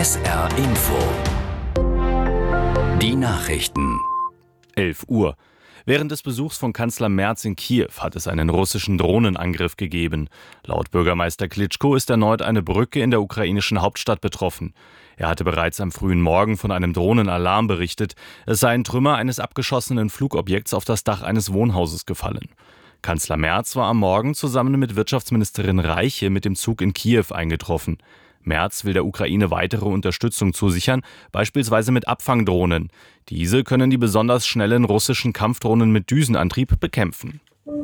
SR Info. Die Nachrichten. 11 Uhr. Während des Besuchs von Kanzler Merz in Kiew hat es einen russischen Drohnenangriff gegeben. Laut Bürgermeister Klitschko ist erneut eine Brücke in der ukrainischen Hauptstadt betroffen. Er hatte bereits am frühen Morgen von einem Drohnenalarm berichtet. Es seien Trümmer eines abgeschossenen Flugobjekts auf das Dach eines Wohnhauses gefallen. Kanzler Merz war am Morgen zusammen mit Wirtschaftsministerin Reiche mit dem Zug in Kiew eingetroffen. Merz will der Ukraine weitere Unterstützung zusichern, beispielsweise mit Abfangdrohnen. Diese können die besonders schnellen russischen Kampfdrohnen mit Düsenantrieb bekämpfen.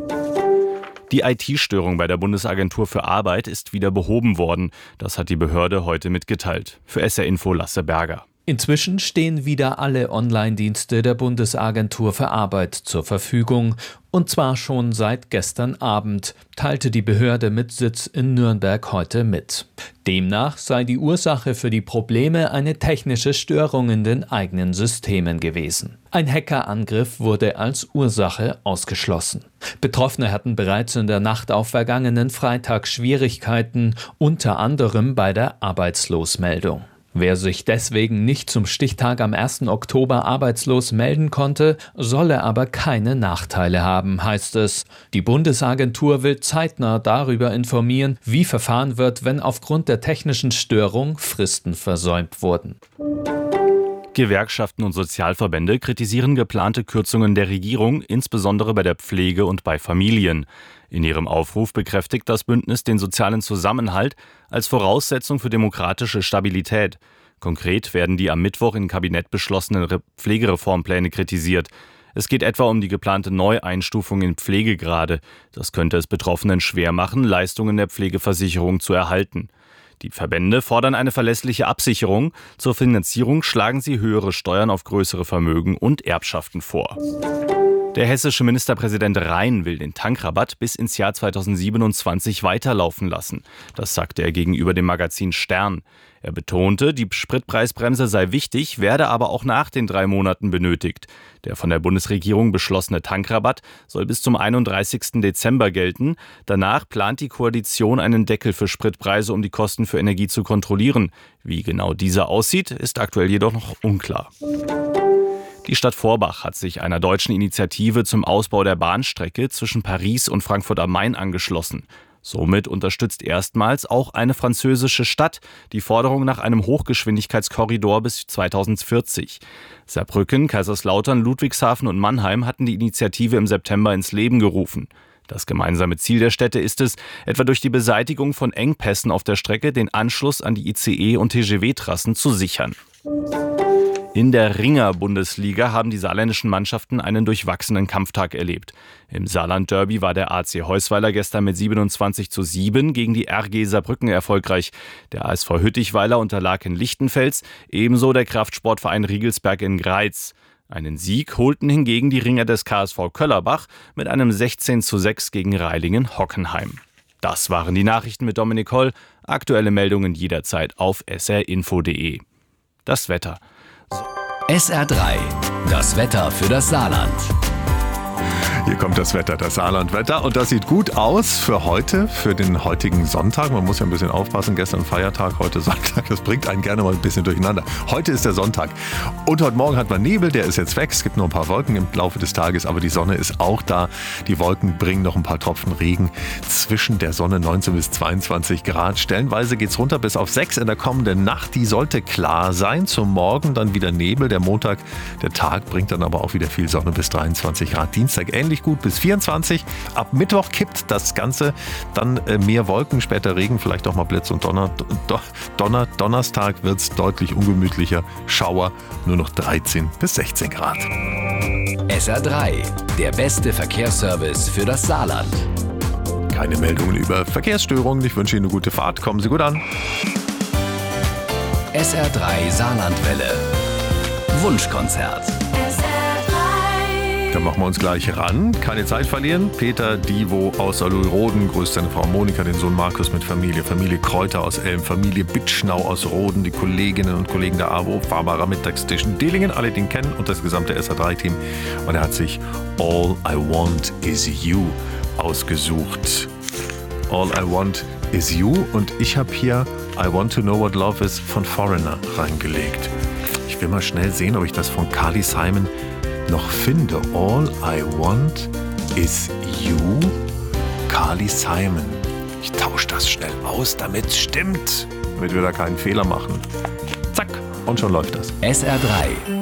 Die IT-Störung bei der Bundesagentur für Arbeit ist wieder behoben worden. Das hat die Behörde heute mitgeteilt. Für SR Info Lasse Berger. Inzwischen stehen wieder alle Online-Dienste der Bundesagentur für Arbeit zur Verfügung. Und zwar schon seit gestern Abend, teilte die Behörde mit Sitz in Nürnberg heute mit. Demnach sei die Ursache für die Probleme eine technische Störung in den eigenen Systemen gewesen. Ein Hackerangriff wurde als Ursache ausgeschlossen. Betroffene hatten bereits in der Nacht auf vergangenen Freitag Schwierigkeiten, unter anderem bei der Arbeitslosmeldung. Wer sich deswegen nicht zum Stichtag am 1. Oktober arbeitslos melden konnte, solle aber keine Nachteile haben, heißt es. Die Bundesagentur will zeitnah darüber informieren, wie verfahren wird, wenn aufgrund der technischen Störung Fristen versäumt wurden. Gewerkschaften und Sozialverbände kritisieren geplante Kürzungen der Regierung, insbesondere bei der Pflege und bei Familien. In ihrem Aufruf bekräftigt das Bündnis den sozialen Zusammenhalt als Voraussetzung für demokratische Stabilität. Konkret werden die am Mittwoch im Kabinett beschlossenen Pflegereformpläne kritisiert. Es geht etwa um die geplante Neueinstufung in Pflegegrade. Das könnte es Betroffenen schwer machen, Leistungen der Pflegeversicherung zu erhalten. Die Verbände fordern eine verlässliche Absicherung. Zur Finanzierung schlagen sie höhere Steuern auf größere Vermögen und Erbschaften vor. Der hessische Ministerpräsident Rhein will den Tankrabatt bis ins Jahr 2027 weiterlaufen lassen. Das sagte er gegenüber dem Magazin Stern. Er betonte, die Spritpreisbremse sei wichtig, werde aber auch nach den 3 Monaten benötigt. Der von der Bundesregierung beschlossene Tankrabatt soll bis zum 31. Dezember gelten. Danach plant die Koalition einen Deckel für Spritpreise, um die Kosten für Energie zu kontrollieren. Wie genau dieser aussieht, ist aktuell jedoch noch unklar. Die Stadt Forbach hat sich einer deutschen Initiative zum Ausbau der Bahnstrecke zwischen Paris und Frankfurt am Main angeschlossen. Somit unterstützt erstmals auch eine französische Stadt die Forderung nach einem Hochgeschwindigkeitskorridor bis 2040. Saarbrücken, Kaiserslautern, Ludwigshafen und Mannheim hatten die Initiative im September ins Leben gerufen. Das gemeinsame Ziel der Städte ist es, etwa durch die Beseitigung von Engpässen auf der Strecke den Anschluss an die ICE- und TGW-Trassen zu sichern. In der Ringer-Bundesliga haben die saarländischen Mannschaften einen durchwachsenen Kampftag erlebt. Im Saarland-Derby war der AC Heusweiler gestern mit 27:7 gegen die RG Saarbrücken erfolgreich. Der ASV Hüttichweiler unterlag in Lichtenfels, ebenso der Kraftsportverein Riegelsberg in Greiz. Einen Sieg holten hingegen die Ringer des KSV Köllerbach mit einem 16:6 gegen Reilingen-Hockenheim. Das waren die Nachrichten mit Dominik Holl. Aktuelle Meldungen jederzeit auf srinfo.de. Das Wetter. SR3, das Wetter für das Saarland. Hier kommt das Wetter, das Saarland-Wetter. Und das sieht gut aus für heute, für den heutigen Sonntag. Man muss ja ein bisschen aufpassen. Gestern Feiertag, heute Sonntag. Das bringt einen gerne mal ein bisschen durcheinander. Heute ist der Sonntag. Und heute Morgen hat man Nebel, der ist jetzt weg. Es gibt nur ein paar Wolken im Laufe des Tages, aber die Sonne ist auch da. Die Wolken bringen noch ein paar Tropfen Regen zwischen der Sonne, 19 bis 22 Grad. Stellenweise geht es runter bis auf 6 in der kommenden Nacht. Die sollte klar sein. Zum Morgen dann wieder Nebel. Der Montag, der Tag bringt dann aber auch wieder viel Sonne bis 23 Grad. Dienstag ähnlich gut bis 24. Ab Mittwoch kippt das Ganze, dann mehr Wolken, später Regen, vielleicht auch mal Blitz und Donner. Donnerstag wird es deutlich ungemütlicher, Schauer, nur noch 13 bis 16 Grad. SR3, der beste Verkehrsservice für das Saarland. Keine Meldungen über Verkehrsstörungen, ich wünsche Ihnen eine gute Fahrt, kommen Sie gut an. SR3 Saarlandwelle. Wunschkonzert. Dann machen wir uns gleich ran. Keine Zeit verlieren. Peter Divo aus Alulroden grüßt seine Frau Monika, den Sohn Markus mit Familie. Familie Kräuter aus Elm, Familie Bitschnau aus Roden, die Kolleginnen und Kollegen der AWO, Barbara Mittagstisch Dillingen, alle den kennen und das gesamte SR3-Team. Und er hat sich All I Want Is You ausgesucht. All I Want Is You. Und ich habe hier I Want to Know What Love Is von Foreigner reingelegt. Ich will mal schnell sehen, ob ich das von Carly Simon noch finde. All I Want Is You, Carly Simon. Ich tausche das schnell aus, damit es stimmt, damit wir da keinen Fehler machen. Zack, und schon läuft das. SR3